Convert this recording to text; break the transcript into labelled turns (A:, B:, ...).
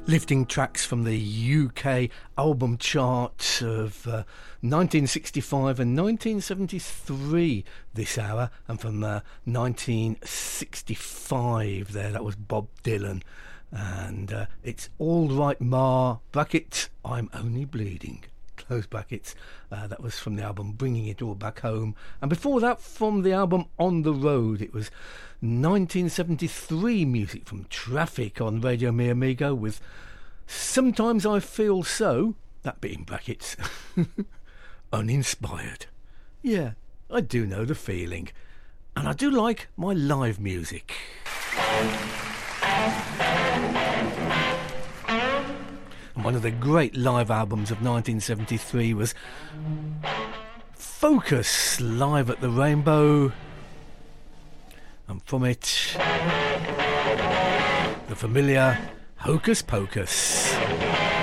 A: Lifting tracks from the UK album chart of 1965 and 1973 this hour, and from 1965 there, that was Bob Dylan, and It's All Right Ma, bracket, I'm Only Bleeding, close brackets. That was from the album Bringing It All Back Home, and before that from the album On the Road, it was 1973 music from Traffic on Radio Mi Amigo with Sometimes I Feel So, that bit in brackets, uninspired. Yeah, I do know the feeling, and I do like my live music. And one of the great live albums of 1973 was Focus, live at the Rainbow, and from it, the familiar Hocus Pocus.